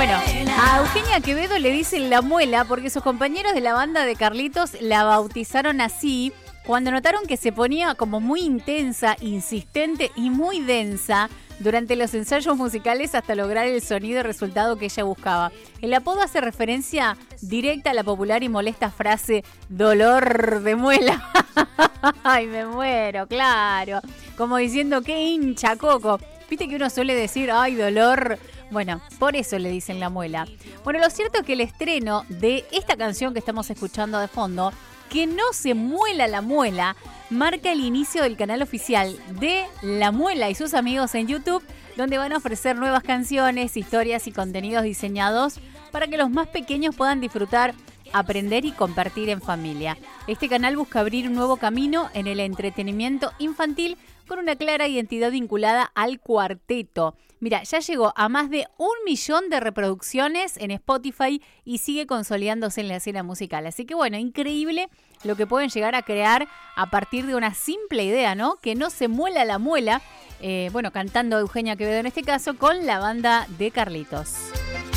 Bueno, a Eugenia Quevedo le dicen La Muela porque sus compañeros de la banda de Carlitos la bautizaron así cuando notaron que se ponía como muy intensa, insistente y muy densa durante los ensayos musicales hasta lograr el sonido y resultado que ella buscaba. El apodo hace referencia directa a la popular y molesta frase dolor de muela. Ay, me muero, claro. Como diciendo, qué hincha, Coco. Viste que uno suele decir, ay, dolor. Bueno, por eso le dicen La Muela. Bueno, lo cierto es que el estreno de esta canción que estamos escuchando de fondo, Que no se muela la muela, marca el inicio del canal oficial de La Muela y sus amigos en YouTube, donde van a ofrecer nuevas canciones, historias y contenidos diseñados para que los más pequeños puedan disfrutar, aprender y compartir en familia. Este canal busca abrir un nuevo camino en el entretenimiento infantil con una clara identidad vinculada al cuarteto. Mira, ya llegó a más de 1 millón de reproducciones en Spotify y sigue consolidándose en la escena musical. Así que bueno, increíble lo que pueden llegar a crear a partir de una simple idea, ¿no? Que no se muela la muela. Bueno, cantando Eugenia Quevedo en este caso con la banda de Carlitos.